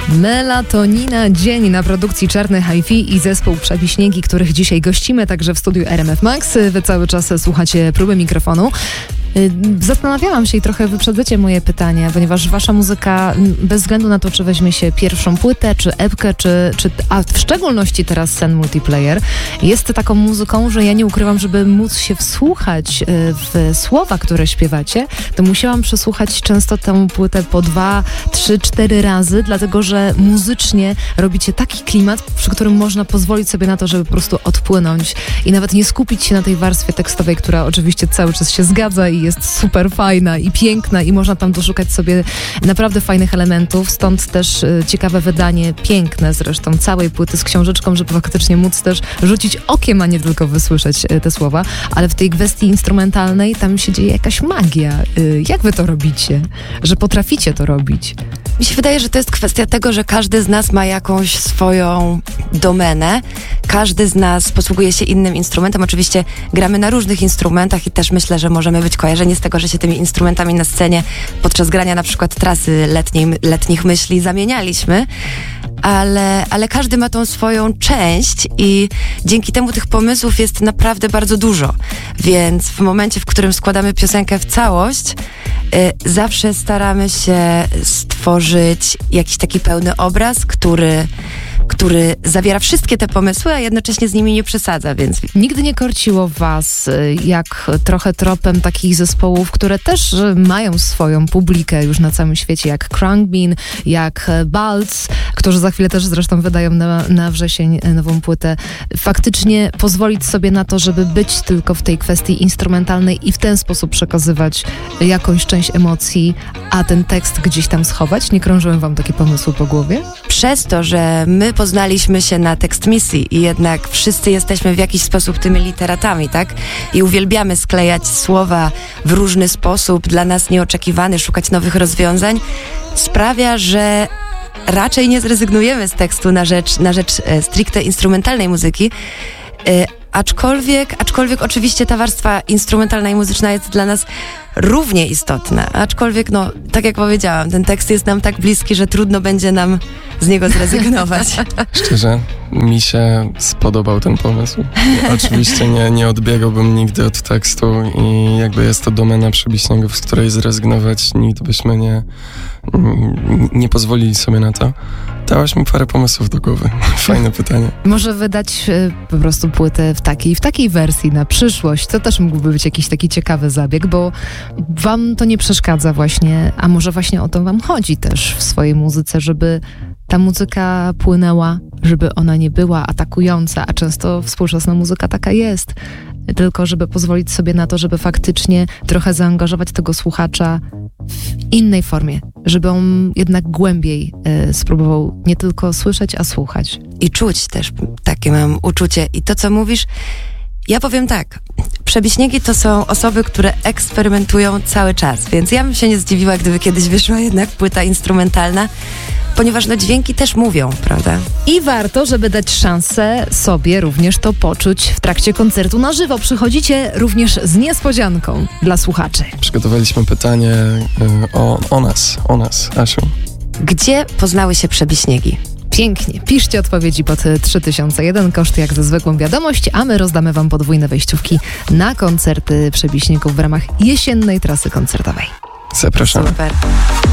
Melatonina Dzień na produkcji Czarny Hi-Fi i zespół Przebiśniegi, których dzisiaj gościmy także w studiu RMF Max. Wy cały czas słuchacie próby mikrofonu. Zastanawiałam się i trochę wyprzedzacie moje pytania, ponieważ wasza muzyka, bez względu na to, czy weźmie się pierwszą płytę, czy epkę, a w szczególności teraz Sen Multiplayer, jest taką muzyką, że ja nie ukrywam, żeby móc się wsłuchać w słowa, które śpiewacie, to musiałam przesłuchać często tę płytę po 2, 3, 4 razy, dlatego że muzycznie robicie taki klimat, przy którym można pozwolić sobie na to, żeby po prostu odpłynąć i nawet nie skupić się na tej warstwie tekstowej, która oczywiście cały czas się zgadza i jest super fajna i piękna i można tam doszukać sobie naprawdę fajnych elementów, stąd też ciekawe wydanie, piękne zresztą, całej płyty z książeczką, żeby faktycznie móc też rzucić okiem, a nie tylko wysłyszeć te słowa, ale w tej kwestii instrumentalnej tam się dzieje jakaś magia. Jak wy to robicie? Że potraficie to robić? Mi się wydaje, że to jest kwestia tego, że każdy z nas ma jakąś swoją domenę. Każdy z nas posługuje się innym instrumentem. Oczywiście gramy na różnych instrumentach i też myślę, że możemy być kojarzeni z tego, że się tymi instrumentami na scenie podczas grania na przykład trasy letnich myśli zamienialiśmy. Ale każdy ma tą swoją część i dzięki temu tych pomysłów jest naprawdę bardzo dużo. Więc w momencie, w którym składamy piosenkę w całość, zawsze staramy się stworzyć jakiś taki pełny obraz, który zawiera wszystkie te pomysły, a jednocześnie z nimi nie przesadza, więc... Nigdy nie korciło was, jak trochę tropem takich zespołów, które też mają swoją publikę już na całym świecie, jak Khruangbin, jak Balz, którzy za chwilę też zresztą wydają na wrzesień nową płytę, faktycznie pozwolić sobie na to, żeby być tylko w tej kwestii instrumentalnej i w ten sposób przekazywać jakąś część emocji, a ten tekst gdzieś tam schować? Nie krążyły wam takie pomysły po głowie? Przez to, że my poznaliśmy się na tekstmisji i jednak wszyscy jesteśmy w jakiś sposób tymi literatami, tak? I uwielbiamy sklejać słowa w różny sposób, dla nas nieoczekiwany, szukać nowych rozwiązań, sprawia, że raczej nie zrezygnujemy z tekstu na rzecz stricte instrumentalnej muzyki, aczkolwiek oczywiście ta warstwa instrumentalna i muzyczna jest dla nas równie istotna, aczkolwiek no, tak jak powiedziałam, ten tekst jest nam tak bliski, że trudno będzie nam z niego zrezygnować. Szczerze, mi się spodobał ten pomysł. Oczywiście nie odbiegałbym nigdy od tekstu i jakby jest to domena Przebiśniegów, z której zrezygnować nigdy byśmy nie pozwolili sobie na to. Dałaś mi parę pomysłów do głowy. Fajne pytanie. Może wydać po prostu płytę w takiej wersji na przyszłość. To też mógłby być jakiś taki ciekawy zabieg, bo wam to nie przeszkadza właśnie, a może właśnie o to wam chodzi też w swojej muzyce, żeby ta muzyka płynęła, żeby ona nie była atakująca, a często współczesna muzyka taka jest. Tylko żeby pozwolić sobie na to, żeby faktycznie trochę zaangażować tego słuchacza w innej formie, żeby on jednak głębiej spróbował nie tylko słyszeć, a słuchać. I czuć też, takie mam uczucie. I to, co mówisz, ja powiem tak, Przebiśniegi to są osoby, które eksperymentują cały czas, więc ja bym się nie zdziwiła, gdyby kiedyś wyszła jednak płyta instrumentalna, ponieważ no dźwięki też mówią, prawda? I warto, żeby dać szansę sobie również to poczuć w trakcie koncertu na żywo. Przychodzicie również z niespodzianką dla słuchaczy. Przygotowaliśmy pytanie o nas, Asiu. Gdzie poznały się Przebiśniegi? Pięknie. Piszcie odpowiedzi pod 3001, koszty jak ze zwykłą wiadomość, a my rozdamy wam podwójne wejściówki na koncerty Przebiśniegów w ramach jesiennej trasy koncertowej. Zapraszamy. Super.